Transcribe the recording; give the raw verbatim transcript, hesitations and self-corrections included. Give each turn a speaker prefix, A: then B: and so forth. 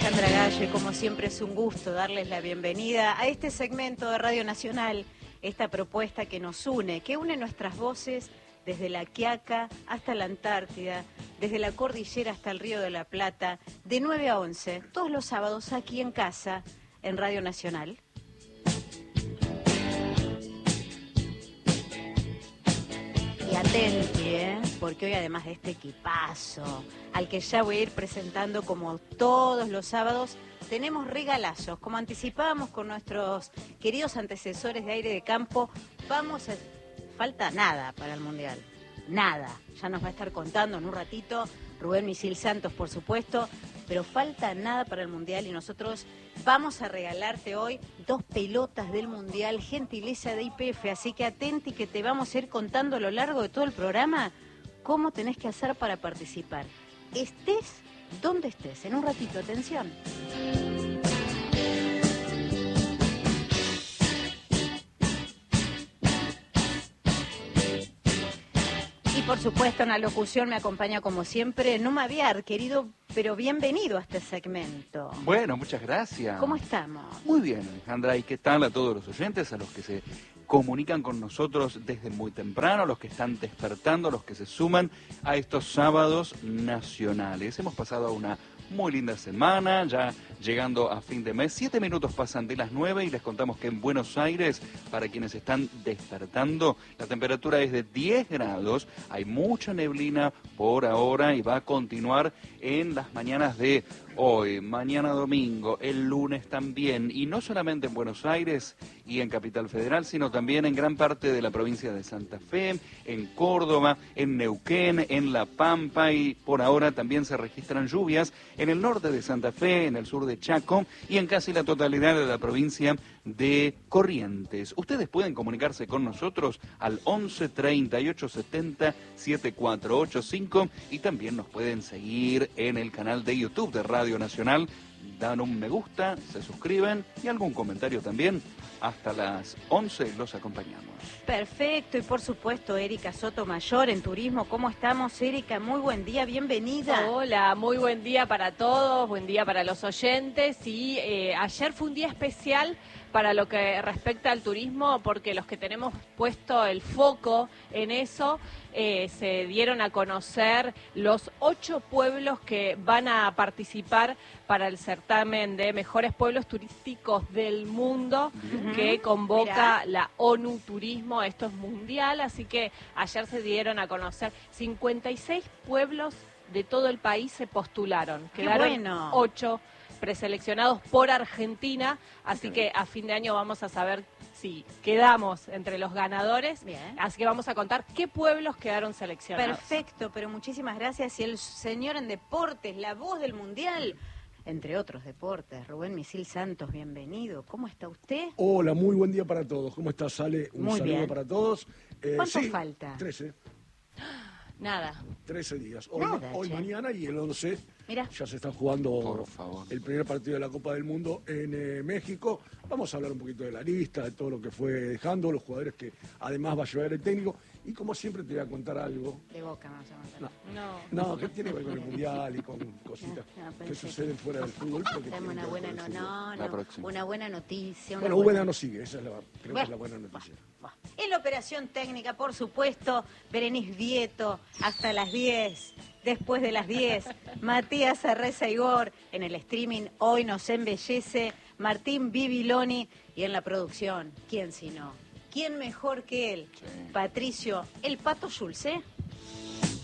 A: Alejandra Gallo y como siempre es un gusto darles la bienvenida a este segmento de Radio Nacional, esta propuesta que nos une, que une nuestras voces desde la Quiaca hasta la Antártida, desde la cordillera hasta el Río de la Plata, de nueve a once, todos los sábados aquí en casa, en Radio Nacional. Y atenti, ¿eh? Porque hoy además de este equipazo, al que ya voy a ir presentando como todos los sábados, tenemos regalazos. Como anticipábamos con nuestros queridos antecesores de Aire de Campo, vamos a... Falta nada para el Mundial, nada. Ya nos va a estar contando en un ratito Rubén Misil Santos, por supuesto, pero falta nada para el Mundial y nosotros vamos a regalarte hoy dos pelotas del Mundial, gentileza de I P F, así que atenti que te vamos a ir contando a lo largo de todo el programa cómo tenés que hacer para participar. Estés donde estés, en un ratito, atención. Y por supuesto en la locución me acompaña como siempre Numa Aviar, querido, pero bienvenido a este segmento.
B: Bueno, muchas gracias.
A: ¿Cómo estamos?
B: Muy bien, Alejandra. ¿Y qué tal a todos los oyentes, a los que se comunican con nosotros desde muy temprano, a los que están despertando, a los que se suman a estos sábados nacionales? Hemos pasado una muy linda semana, ya llegando a fin de mes. Siete minutos pasan de las nueve y les contamos que en Buenos Aires, para quienes están despertando, la temperatura es de diez grados. Hay mucha neblina por ahora y va a continuar en las mañanas de hoy, mañana domingo, el lunes también. Y no solamente en Buenos Aires y en Capital Federal, sino también en gran parte de la provincia de Santa Fe, en Córdoba, en Neuquén, en La Pampa, y por ahora también se registran lluvias en el norte de Santa Fe, en el sur de Chaco y en casi la totalidad de la provincia de Corrientes. Ustedes pueden comunicarse con nosotros al once treinta y ocho setenta setenta y cuatro ochenta y cinco y también nos pueden seguir en el canal de YouTube de Radio Nacional. Dan un me gusta, se suscriben y algún comentario también. Hasta las once los acompañamos.
A: Perfecto, y por supuesto Erika Sotomayor en Turismo. ¿Cómo estamos, Erika? Muy buen día, bienvenida.
C: Hola, muy buen día para todos, buen día para los oyentes. Y eh, ayer fue un día especial para lo que respecta al turismo, porque los que tenemos puesto el foco en eso, eh, se dieron a conocer los ocho pueblos que van a participar para el certamen de mejores pueblos turísticos del mundo, uh-huh, que convoca Mirá. la ONU Turismo. Esto es mundial, así que ayer se dieron a conocer cincuenta y seis pueblos de todo el país se postularon.
A: Qué
C: Quedaron
A: bueno.
C: ocho preseleccionados por Argentina, así que a fin de año vamos a saber si quedamos entre los ganadores. Bien. Así que vamos a contar qué pueblos quedaron seleccionados.
A: Perfecto, pero muchísimas gracias. Y el señor en deportes, la voz del Mundial, entre otros deportes, Rubén Misil Santos, bienvenido. ¿Cómo está usted?
D: Hola, muy buen día para todos. ¿Cómo estás, Ale? Un
A: muy
D: saludo
A: bien.
D: para todos.
A: Eh, ¿Cuánto
D: sí,
A: falta?
D: trece.
C: Nada.
D: trece días. Hoy,
A: Nada,
D: hoy mañana y el once
A: Mirá.
D: ya se está jugando
B: Por favor.
D: el primer partido de la Copa del Mundo en eh, México. Vamos a hablar un poquito de la lista, de todo lo que fue dejando, los jugadores que además va a llevar el técnico. Y como siempre te voy a contar algo.
A: De Boca, vamos a contar.
D: No, no, que tiene que ver con el Mundial y con cositas
A: no, no,
D: que suceden fuera del fútbol.
A: Dame una buena, no, no, no, una buena noticia. Una
D: bueno,
A: buena...
D: Ubeda no sigue, esa es la, creo bueno, que es la buena noticia.
A: Bueno, bueno. En la operación técnica, por supuesto, Berenice Vieto, hasta las diez, después de las diez, Matías Arreza Igor, en el streaming hoy nos embellece, Martín Bibiloni, y en la producción, ¿quién si no? ¿Quién mejor que él? Sí. Patricio, el Pato Schulze.